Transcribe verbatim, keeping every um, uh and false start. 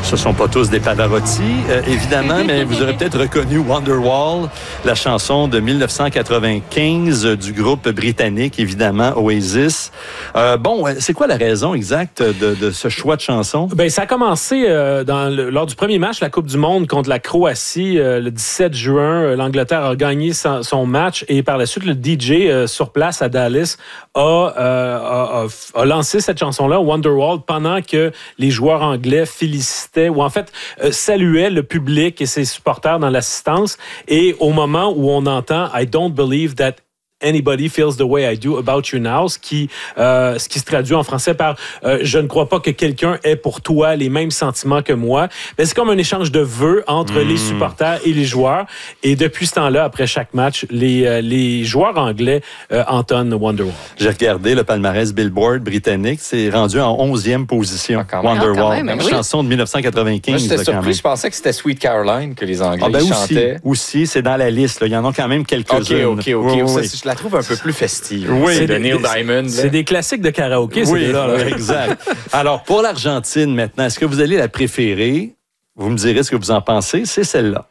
Ce sont pas tous des Pavarotti, euh, évidemment, mais vous aurez peut-être reconnu Wonderwall, la chanson de dix-neuf cent quatre-vingt-quinze du groupe britannique, évidemment, Oasis. Euh, bon, c'est quoi la raison exacte de, de ce choix de chanson? Ben, ça a commencé euh, dans le, lors du premier match, la Coupe du Monde contre la Croatie, euh, le dix-sept juin. L'Angleterre a gagné son, son match et par la suite, le D J euh, sur place à Dallas a, euh, a, a, a lancé cette chanson-là, Wonderwall, pendant que les joueurs anglais félicitaient ou en fait euh, saluaient le public et ses supporters dans l'assistance. Et au moment où on entend « I don't believe that anybody feels the way I do about you now », ce qui, euh, ce qui se traduit en français par euh, « Je ne crois pas que quelqu'un ait pour toi les mêmes sentiments que moi ». Ben, c'est comme un échange de vœux entre mmh. les supporters et les joueurs. Et depuis ce temps-là, après chaque match, les, euh, les joueurs anglais euh, entonnent Wonderwall. J'ai regardé le palmarès Billboard britannique. C'est rendu en onzième position, ah, Wonderwall. Même, oui. Chanson de dix-neuf cent quatre-vingt-quinze. Moi, j'étais surpris. Je pensais que c'était Sweet Caroline que les Anglais ah, ben aussi, chantaient. Aussi, c'est dans la liste. Là. Il y en a quand même quelques-unes. OK, OK, OK. Oui, Ça, oui. Je la trouve un peu plus festive. Oui, c'est de Neil des, Diamond. C'est des classiques de karaoké, oui, c'est là, là. Exact. Alors, pour l'Argentine, maintenant, est-ce que vous allez la préférer? Vous me direz ce que vous en pensez. C'est celle-là.